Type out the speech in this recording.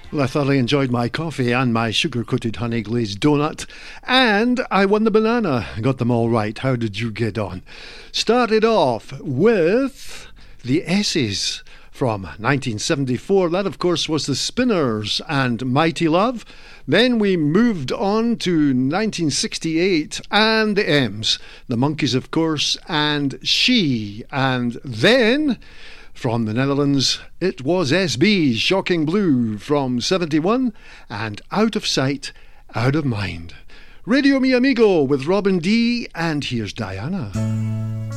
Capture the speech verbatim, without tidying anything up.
Well, I thoroughly enjoyed my coffee and my sugar-coated honey glazed donut, and I won the banana. Got them all right. How did you get on? Started off with the S's from nineteen seventy-four. That, of course, was the Spinners and Mighty Love. Then we moved on to nineteen sixty-eight and the M's. The Monkees, of course, and She. And then, from the Netherlands, it was S B's Shocking Blue from seventy-one and Out of Sight, Out of Mind. Radio Mi Amigo with Robin D. And here's Diana.